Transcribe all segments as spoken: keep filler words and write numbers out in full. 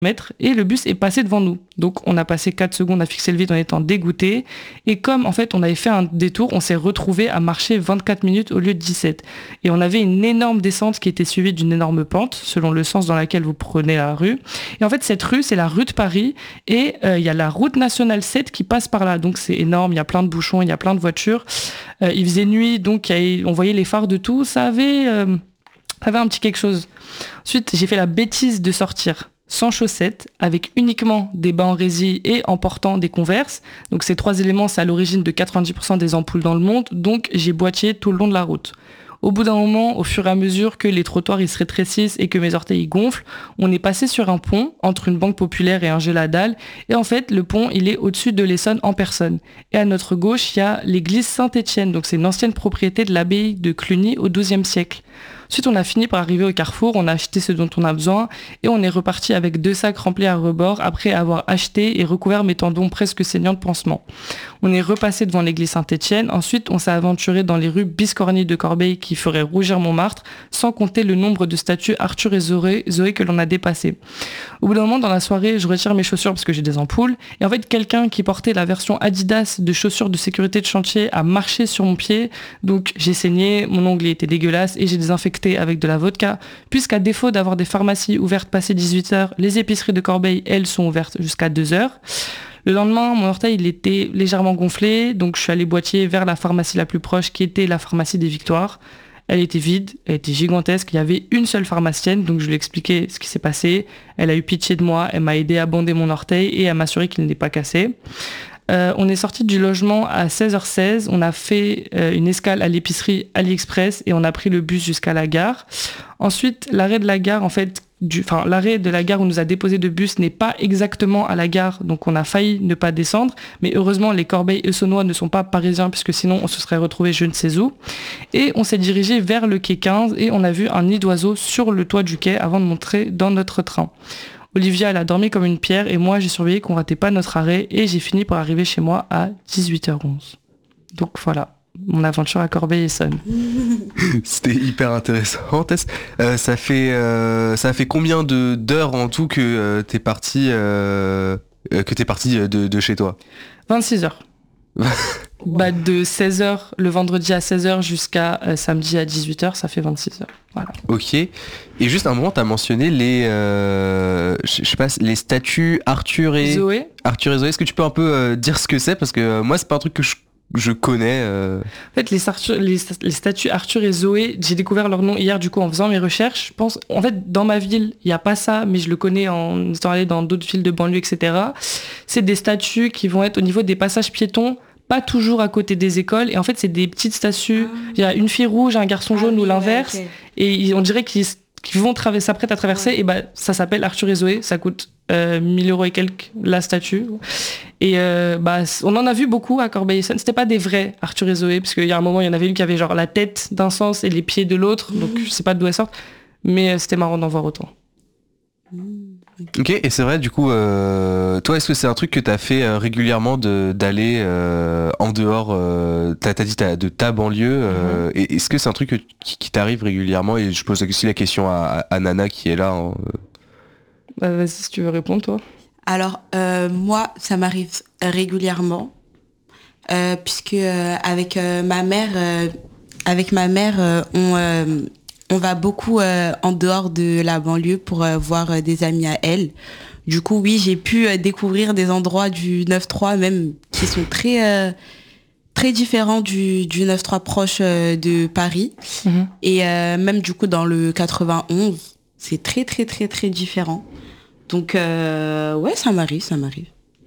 mètres et le bus est passé devant nous. Donc on a passé quatre secondes à fixer le vide en étant dégoûté. Et comme en fait on avait fait un détour, on s'est retrouvé à marcher vingt-quatre minutes au lieu de dix-sept. Et on avait une énorme descente qui était suivie d'une énorme pente selon le sens dans lequel vous prenez la rue. Et en fait cette rue c'est la rue de Paris et il euh, y a la route nationale sept qui passe par là. Donc c'est énorme, il y a plein de bouchons, il y a plein de voitures. Euh, il faisait nuit donc y a, on voyait les phares de tout. Ça avait, euh, ça avait un petit quelque chose. Ensuite j'ai fait la bêtise de sortir sans chaussettes, avec uniquement des bas en résille et en portant des Converse. Donc ces trois éléments, c'est à l'origine de quatre-vingt-dix pour cent des ampoules dans le monde, donc j'ai boîtié tout le long de la route. Au bout d'un moment, au fur et à mesure que les trottoirs ils se rétrécissent et que mes orteils ils gonflent, on est passé sur un pont entre une banque populaire et un Géladal. Et en fait, le pont, il est au-dessus de l'Essonne en personne. Et à notre gauche, il y a l'église Saint-Étienne. Donc c'est une ancienne propriété de l'abbaye de Cluny au douzième siècle. Ensuite, on a fini par arriver au carrefour, on a acheté ce dont on a besoin et on est reparti avec deux sacs remplis à rebord après avoir acheté et recouvert mes tendons presque saignants de pansement. On est repassé devant l'église Saint-Étienne. Ensuite, on s'est aventuré dans les rues biscornues de Corbeil qui feraient rougir Montmartre, sans compter le nombre de statues Arthur et Zoé, Zoé que l'on a dépassées. Au bout d'un moment, dans la soirée, je retire mes chaussures parce que j'ai des ampoules. Et en fait, quelqu'un qui portait la version Adidas de chaussures de sécurité de chantier a marché sur mon pied. Donc, j'ai saigné, mon ongle était dégueulasse et j'ai désinfecté avec de la vodka, puisqu'à défaut d'avoir des pharmacies ouvertes passé dix-huit heures, les épiceries de Corbeil, elles, sont ouvertes jusqu'à deux heures. Le lendemain, mon orteil, il était légèrement gonflé, donc je suis allé boîtier vers la pharmacie la plus proche, qui était la pharmacie des Victoires. Elle était vide, elle était gigantesque, il y avait une seule pharmacienne, donc je lui ai expliqué ce qui s'est passé. Elle a eu pitié de moi, elle m'a aidé à bander mon orteil et à m'assurer qu'il n'est pas cassé. Euh, on est sorti du logement à seize heures seize, on a fait euh, une escale à l'épicerie AliExpress et on a pris le bus jusqu'à la gare. Ensuite, l'arrêt de la gare, en fait, du, enfin, l'arrêt de la gare où on nous a déposé de bus n'est pas exactement à la gare, donc on a failli ne pas descendre, mais heureusement les Corbeil-Essonnois ne sont pas parisiens puisque sinon on se serait retrouvé je ne sais où. Et on s'est dirigé vers le quai quinze et on a vu un nid d'oiseaux sur le toit du quai avant de monter dans notre train. Olivia, elle a dormi comme une pierre et moi, j'ai surveillé qu'on ratait pas notre arrêt et j'ai fini par arriver chez moi à dix-huit heures onze. Donc voilà, mon aventure à Corbeil-Essonnes. C'était hyper intéressant, Tess. Euh, ça fait euh, ça fait combien de d'heures en tout que euh, t'es parti euh, que t'es parti de, de chez toi? vingt-six heures. Bah, de seize heures le vendredi à seize heures jusqu'à euh, samedi à dix-huit heures, ça fait vingt-six heures. Voilà. Ok. Et juste un moment, t'as mentionné les, euh, je sais pas, les statues Arthur et Zoé. Arthur et Zoé. Est-ce que tu peux un peu euh, dire ce que c'est, parce que euh, moi c'est pas un truc que je, je connais. Euh... En fait, les, Arthur, les, les statues Arthur et Zoé, j'ai découvert leur nom hier du coup en faisant mes recherches. Je pense, en fait, dans ma ville, il y a pas ça, mais je le connais en étant allé dans d'autres villes de banlieue, et cetera. C'est des statues qui vont être au niveau des passages piétons, pas toujours à côté des écoles, et en fait c'est des petites statues, ah. Il y a une fille rouge, un garçon jaune, ah, ou l'inverse, ouais, okay. Et on dirait qu'ils, qu'ils vont traverser, s'apprêtent à traverser, ouais. Et bah ça s'appelle Arthur et Zoé, ça coûte euh, mille euros et quelques la statue, et euh, bah on en a vu beaucoup à Corbeil-Essonnes. C'était pas des vrais Arthur et Zoé, parce qu'il y a un moment il y en avait une qui avait genre la tête d'un sens et les pieds de l'autre, mmh. Donc je sais pas d'où elles sortent, mais c'était marrant d'en voir autant. Mmh. Ok, et c'est vrai, du coup, euh, toi, est-ce que c'est un truc que t'as fait euh, régulièrement de, d'aller euh, en dehors, euh, t'as, t'as dit t'as, de ta banlieue, euh, mm-hmm. Et est-ce que c'est un truc que, qui, qui t'arrive régulièrement? Et je pose aussi la question à, à Nana qui est là. Hein. Bah, vas-y, si tu veux répondre, toi. Alors, euh, moi, ça m'arrive régulièrement, euh, puisque euh, avec euh, ma mère, euh, avec ma mère, euh, on... Euh, On va beaucoup euh, en dehors de la banlieue pour euh, voir euh, des amis à elle. Du coup, oui, j'ai pu euh, découvrir des endroits du neuf trois même qui sont très euh, très différents du, du neuf trois proche euh, de Paris. Mmh. Et euh, même du coup dans le quatre-vingt-onze, c'est très très très très différent. Donc euh, ouais, ça m'arrive, ça m'arrive.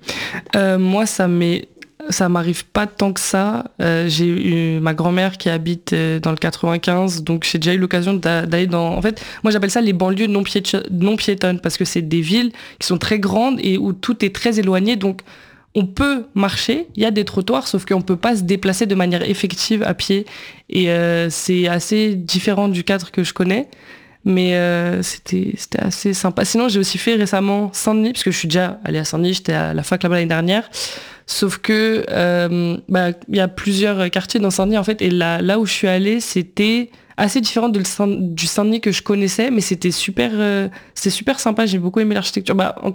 Euh, moi, ça m'est Ça m'arrive pas tant que ça. Euh, j'ai eu ma grand-mère qui habite dans le quatre-vingt-quinze, donc j'ai déjà eu l'occasion d'aller dans... En fait, moi j'appelle ça les banlieues non, piéto- non piétonnes, parce que c'est des villes qui sont très grandes et où tout est très éloigné, donc on peut marcher, il y a des trottoirs, sauf qu'on peut pas se déplacer de manière effective à pied. Et euh, c'est assez différent du cadre que je connais. Mais euh, c'était, c'était assez sympa. Sinon, j'ai aussi fait récemment Saint-Denis, parce que je suis déjà allée à Saint-Denis, j'étais à la fac là-bas l'année dernière. Sauf que euh, bah, y a plusieurs quartiers dans Saint-Denis, en fait, et là, là où je suis allée, c'était assez différente de le Saint- du Saint-Denis que je connaissais, mais c'était super, euh, c'est super sympa. J'ai beaucoup aimé l'architecture. Bah,